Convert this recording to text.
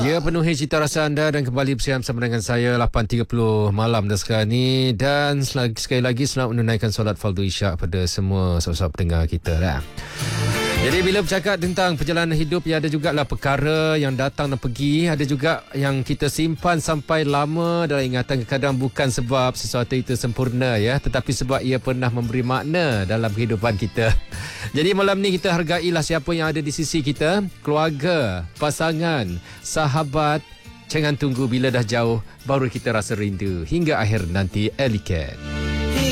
Ya, penuhi cita rasa anda dan kembali bersama dengan saya 8.30 malam dah sekarang ni. Dan sekali lagi selamat menunaikan solat fardu isyak pada semua sahabat-sahabat pendengar kita lah. Jadi bila bercakap tentang perjalanan hidup, ya ada jugalah perkara yang datang dan pergi. Ada juga yang kita simpan sampai lama dalam ingatan, kadang bukan sebab sesuatu itu sempurna ya, tetapi sebab ia pernah memberi makna dalam kehidupan kita. Jadi malam ni kita hargailah siapa yang ada di sisi kita, keluarga, pasangan, sahabat. Jangan tunggu bila dah jauh baru kita rasa rindu hingga akhir nanti. Eliken.